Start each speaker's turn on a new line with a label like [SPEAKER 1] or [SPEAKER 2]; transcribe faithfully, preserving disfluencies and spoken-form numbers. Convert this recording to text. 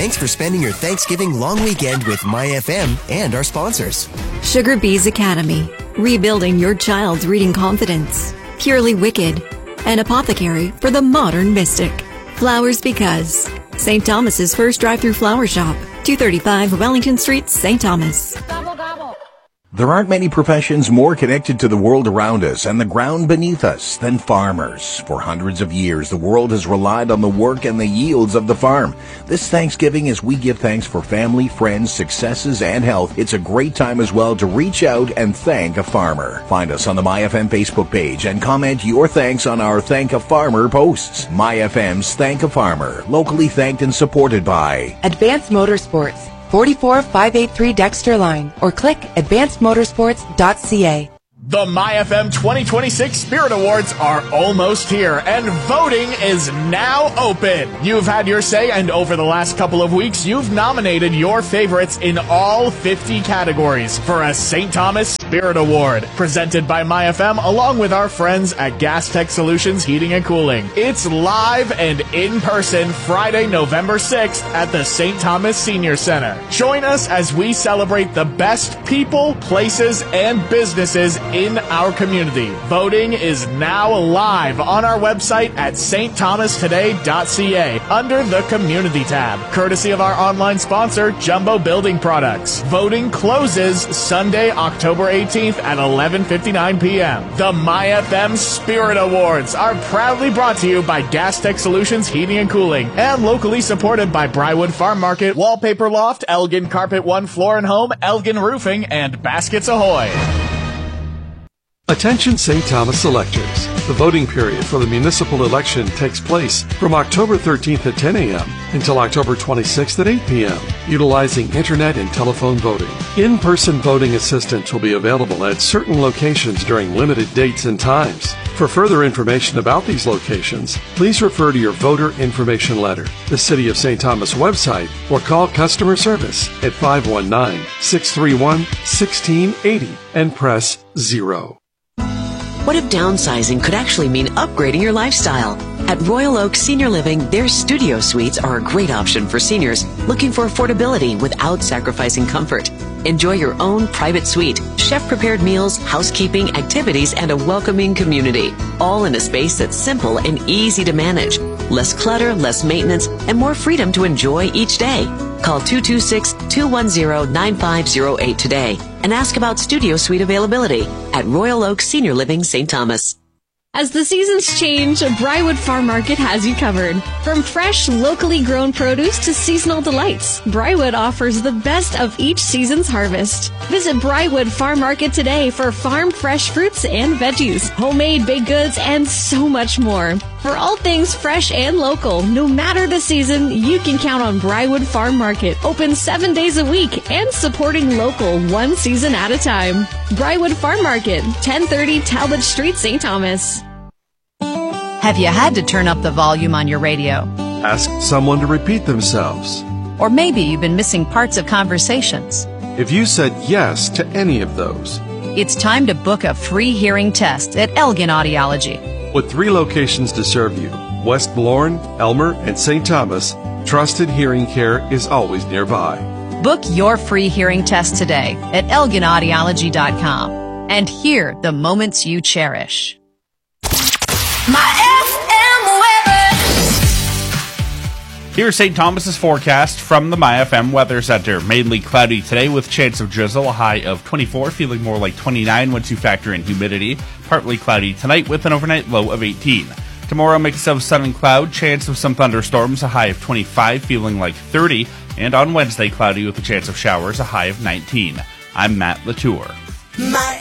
[SPEAKER 1] Thanks for spending your Thanksgiving long weekend with My F M and our sponsors.
[SPEAKER 2] Sugar Bees Academy, rebuilding your child's reading confidence. Purely Wicked, an apothecary for the modern mystic. Flowers Because, Saint Thomas's first drive-through flower shop, two thirty-five Wellington Street, Saint Thomas.
[SPEAKER 3] There aren't many professions more connected to the world around us and the ground beneath us than farmers. For hundreds of years, the world has relied on the work and the yields of the farm. This Thanksgiving, as we give thanks for family, friends, successes, and health, it's a great time as well to reach out and thank a farmer. Find us on the MyFM Facebook page and comment your thanks on our Thank a Farmer posts. MyFM's Thank a Farmer, locally thanked and supported by
[SPEAKER 4] Advanced Motorsports, forty-four five eighty-three Dexter Line, or click advanced motorsports dot c a.
[SPEAKER 5] The MyFM twenty twenty-six Spirit Awards are almost here, and voting is now open. You've had your say, and over the last couple of weeks, you've nominated your favorites in all fifty categories for a Saint Thomas Spirit Award, presented by MyFM along with our friends at Gas Tech Solutions Heating and Cooling. It's live and in person Friday, November sixth at the Saint Thomas Senior Center. Join us as we celebrate the best people, places, and businesses in our community. Voting is now live on our website at s t thomas today dot c a under the Community tab, courtesy of our online sponsor, Jumbo Building Products. Voting closes Sunday, October eighteenth at eleven fifty-nine p.m. The MyFM Spirit Awards are proudly brought to you by Gas Tech Solutions Heating and Cooling and locally supported by Brywood Farm Market, Wallpaper Loft, Elgin Carpet One Floor and Home, Elgin Roofing, and Baskets Ahoy.
[SPEAKER 6] Attention Saint Thomas electors. The voting period for the municipal election takes place from October thirteenth at ten a.m. until October twenty-sixth at eight p.m., utilizing internet and telephone voting. In-person voting assistance will be available at certain locations during limited dates and times. For further information about these locations, please refer to your voter information letter, the City of Saint Thomas website, or call customer service at five one nine, six three one, one six eight zero and press zero.
[SPEAKER 7] What if downsizing could actually mean upgrading your lifestyle? At Royal Oak Senior Living, their studio suites are a great option for seniors looking for affordability without sacrificing comfort. Enjoy your own private suite, chef-prepared meals, housekeeping, activities, and a welcoming community, all in a space that's simple and easy to manage. Less clutter, less maintenance, and more freedom to enjoy each day. Call two two six, two one zero, nine five zero eight today and ask about studio suite availability at Royal Oak Senior Living, Saint Thomas.
[SPEAKER 8] As the seasons change, Brywood Farm Market has you covered. From fresh, locally grown produce to seasonal delights, Brywood offers the best of each season's harvest. Visit Brywood Farm Market today for farm fresh fruits and veggies, homemade baked goods, and so much more. For all things fresh and local, no matter the season, you can count on Brywood Farm Market, open seven days a week and supporting local one season at a time. Brywood Farm Market, ten thirty Talbot Street, Saint Thomas.
[SPEAKER 9] Have you had to turn up the volume on your radio?
[SPEAKER 6] Ask someone to repeat themselves.
[SPEAKER 9] Or maybe you've been missing parts of conversations.
[SPEAKER 6] If you said yes to any of those,
[SPEAKER 9] it's time to book a free hearing test at Elgin Audiology.
[SPEAKER 6] With three locations to serve you, West Lorne, Elmer, and Saint Thomas, trusted hearing care is always nearby.
[SPEAKER 9] Book your free hearing test today at elgin audiology dot com and hear the moments you cherish.
[SPEAKER 10] My F M weather.
[SPEAKER 11] Here's Saint Thomas's forecast from the MyFM Weather Center. Mainly cloudy today with chance of drizzle, a high of twenty-four, feeling more like twenty-nine once you factor in humidity. Partly cloudy tonight with an overnight low of eighteen. Tomorrow, mix of sun and cloud, chance of some thunderstorms, a high of twenty-five, feeling like thirty. And on Wednesday, cloudy with a chance of showers, a high of nineteen. I'm Matt Latour.
[SPEAKER 10] My